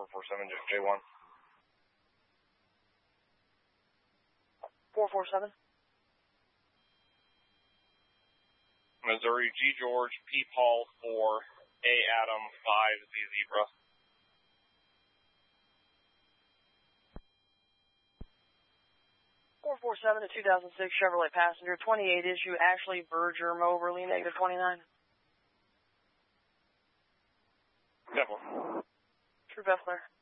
447 J1. 447. Missouri G. George, P. Paul 4, A. Adam 5, Z. Zebra. .447 to 2006 Chevrolet passenger, 28 issue Ashley Berger, Moberly, negative 29. Definitely. True Beth Claire.